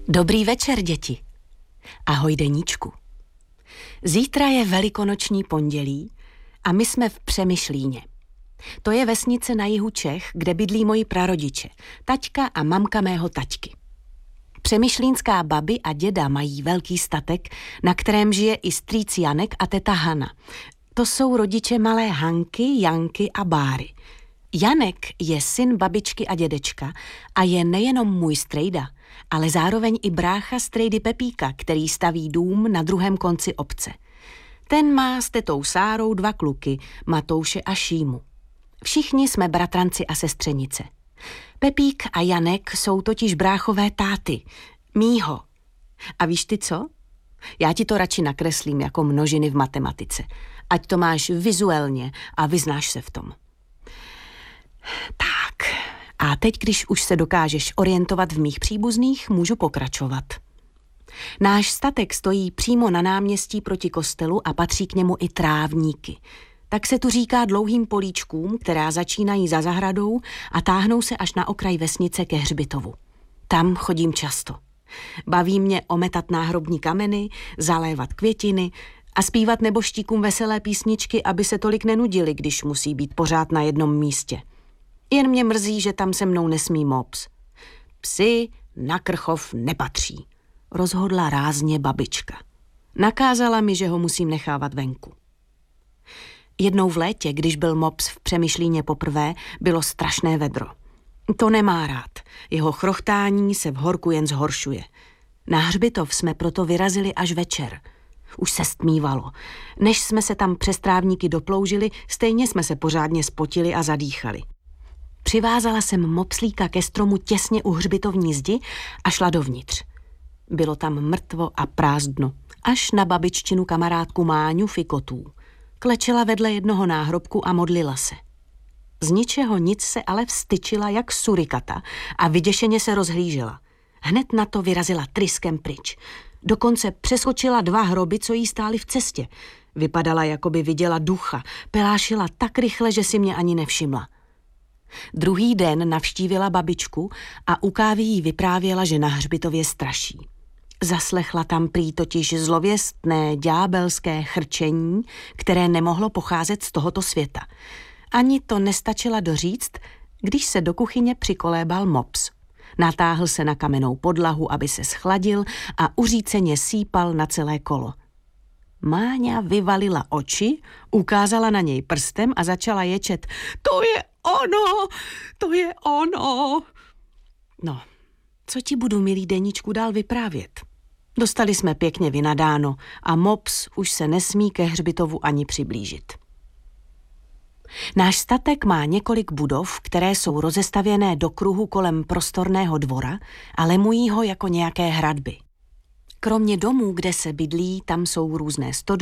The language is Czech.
Dobrý večer, děti. Ahoj, deníčku. Zítra je velikonoční pondělí a my jsme v Přemyšlíně. To je vesnice na jihu Čech, kde bydlí moji prarodiče, taťka a mamka mého taťky. Přemyšlínská babi a děda mají velký statek, na kterém žije i strýc Janek a teta Hana. To jsou rodiče malé Hanky, Janky a Báry. Janek je syn babičky a dědečka a je nejenom můj strejda, ale zároveň i brácha strejdy Pepíka, který staví dům na druhém konci obce. Ten má s tetou Sárou 2 kluky, Matouše a Šímu. Všichni jsme bratranci a sestřenice. Pepík a Janek jsou totiž bráchové táty, mýho. A víš ty co? Já ti to radši nakreslím jako množiny v matematice, ať to máš vizuálně a vyznáš se v tom. Tak, a teď, když už se dokážeš orientovat v mých příbuzných, můžu pokračovat. Náš statek stojí přímo na náměstí proti kostelu a patří k němu i trávníky. Tak se tu říká dlouhým políčkům, která začínají za zahradou a táhnou se až na okraj vesnice ke hřbitovu. Tam chodím často. Baví mě ometat náhrobní kameny, zalévat květiny a zpívat neboštíkům veselé písničky, aby se tolik nenudili, když musí být pořád na jednom místě. Jen mě mrzí, že tam se mnou nesmí mops. Psi na Krchov nepatří, rozhodla rázně babička. Nakázala mi, že ho musím nechávat venku. Jednou v létě, když byl mops v Přemyšlíně poprvé, bylo strašné vedro. To nemá rád. Jeho chrochtání se v horku jen zhoršuje. Na hřbitov jsme proto vyrazili až večer. Už se stmívalo. Než jsme se tam přes trávníky doploužili, stejně jsme se pořádně spotili a zadýchali. Přivázala jsem mopslíka ke stromu těsně u hřbitovní zdi a šla dovnitř. Bylo tam mrtvo a prázdno, až na babiččinu kamarádku Máňu Fikotů. Klečela vedle jednoho náhrobku a modlila se. Z ničeho nic se ale vstyčila jak surikata a vyděšeně se rozhlížela. Hned na to vyrazila tryskem pryč. Dokonce přeskočila 2 hroby, co jí stály v cestě. Vypadala, jako by viděla ducha. Pelášila tak rychle, že si mě ani nevšimla. Druhý den navštívila babičku a u kávy jí vyprávěla, že na hřbitově straší. Zaslechla tam prý totiž zlověstné ďábelské chrčení, které nemohlo pocházet z tohoto světa. Ani to nestačila doříct, když se do kuchyně přikolébal mops. Natáhl se na kamennou podlahu, aby se schladil a uříceně sípal na celé kolo. Máňa vyvalila oči, ukázala na něj prstem a začala ječet. To je ono, to je ono. No, co ti budu, milý deníčku, dál vyprávět? Dostali jsme pěkně vynadáno a mops už se nesmí ke hřbitovu ani přiblížit. Náš statek má několik budov, které jsou rozestavěné do kruhu kolem prostorného dvora a lemují ho jako nějaké hradby. Kromě domů, kde se bydlí, tam jsou různé stodoly,